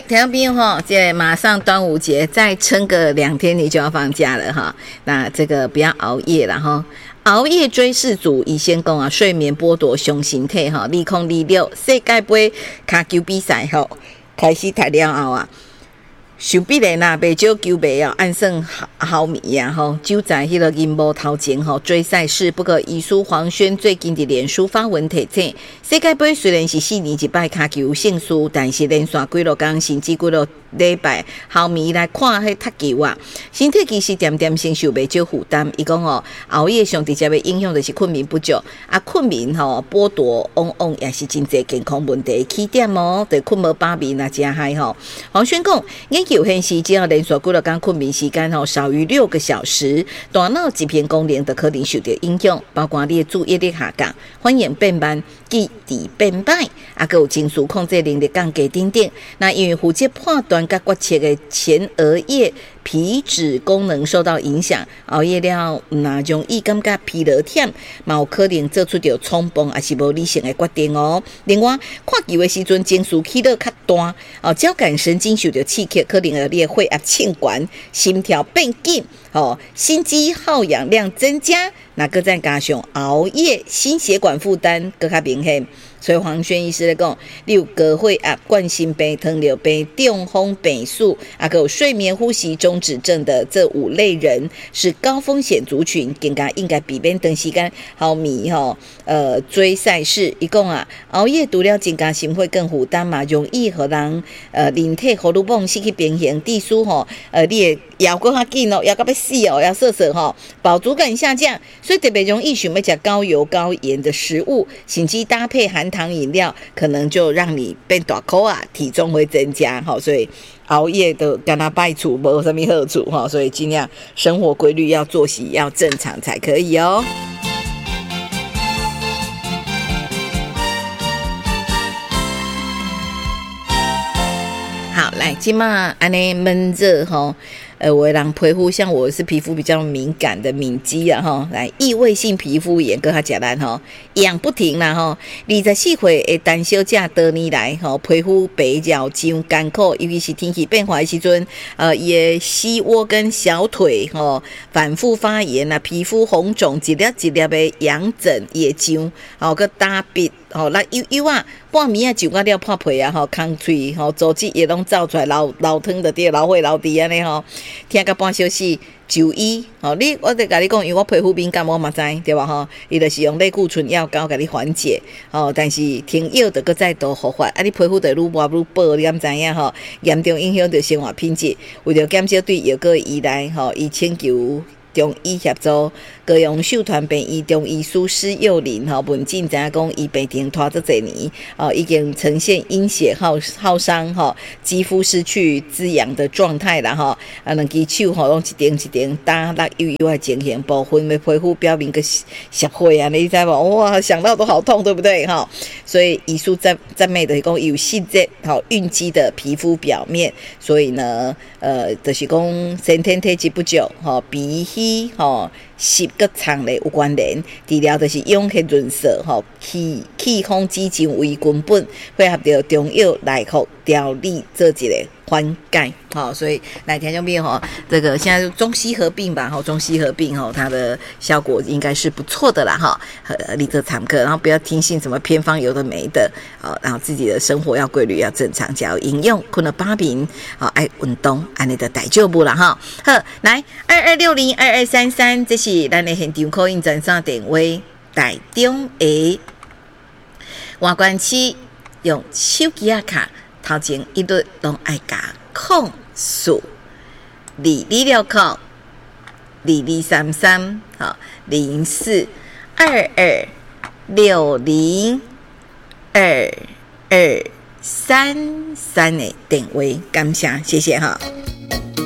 听众朋友哈，这马上端午节，再撑个2天你就要放假了哈。那这个不要熬夜了哈，熬夜追世祖，医先讲啊，睡眠剥夺雄形体哈。2026世界杯卡球比赛吼开始踢了后啊。想必咧呐，不少球迷啊，按算好迷啊吼，就在迄个银幕头前吼追赛事。不过，遗书黄轩最近伫脸书发文提醒，世界杯虽然是4年一摆卡球胜输，但是连续几落天甚至几落礼拜，球迷来看迄踢球啊，身体其实点点承受袂少负担。伊讲哦，熬夜上直接的影响就是困眠不足啊，困眠吼剥夺往往也是真侪健康问题起点哦，对困无饱眠啊，真害吼。黄轩讲，研究显示，只要连续几落天困眠时间少于6个小时，大脑一片功能就可能受到影响，包括你的注意力下降、反应变慢、记忆变歹，还有情绪控制能力降低等等。那因为负责判断甲决策的前额叶皮质功能受到影响，熬夜了那容易感觉疲劳忝，嘛有可能做出着冲动还是无理性的决定哦。另外，看球的时阵情绪起落较大哦，交感神经受到刺激，可能会血压升悬、心跳变紧哦，心肌耗氧量增加，那个再加上熬夜，心血管负担更加明显。所以黄轩医师来讲，你有高血压、冠心病、糖尿病、中风病素，还有睡眠呼吸中止症的这5类人是高风险族群，更加应该避免长时间好迷追赛事。伊讲啊，熬夜除了增加心血更负担嘛，容易互人人体荷尔蒙失去平衡，地输你的腰搁较紧哦，腰到要死哦，要瑟瑟饱足感下降，所以特别容易想要吃高油高盐的食物，甚至搭配含糖饮料，可能就让你变大口啊，体重会增加所以熬夜的跟他败处没有什么好处所以尽量生活规律要作息要正常才可以哦。好，来，今嘛安尼闷热有的人皮肤像我是皮肤比较敏感的敏肌啊来异位性皮肤炎跟他讲啦痒不停啦24岁的陈小姐多年来皮肤白绕痒干苦，尤其是天气变化的时阵伊的膝窝跟小腿反复发炎啊，皮肤红肿，一粒一粒的痒疹也痒个打鼻那有啊半暝就到了破皮啊空嘴组织也拢走出来老汤的对老血老滴安尼听到半小时就医我就跟你讲，因为我皮肤敏感我嘛知对吧伊就是用类固醇药膏给你缓解但是停药就搁再度复发你皮肤就愈磨愈薄，你敢知影严重影响到生活品质。为了减少对药膏的依赖伊请求中医协助，高雄秀团病医中医师施幼玲文静知影讲，伊病情拖这几年已经呈现阴血耗伤肌肤失去滋养的状态啦两只手拢一点一点打落油油的情形，部分的皮肤表面个血血啊，你知无？哇，想到都好痛，对不对所以医师赞美的讲有细节蕴积的皮肤表面，所以呢就是讲先天体质不足鼻息湿跟长的有关联，治疗就是用去润色气风止症为根本，配合着中药来服调理做一个缓解所以来听众朋友这个现在中西合并吧中西合并它的效果应该是不错的啦立刻参课，然后不要听信什么偏方有的没的然后自己的生活要规律要正常，只要饮用困了8瓶爱运动安尼就大丈夫啦好，来22602233，这是咱的现场call in专线电话，台中的外关区用手机卡头前一律拢爱加控诉226022330422602233的电话，感谢谢谢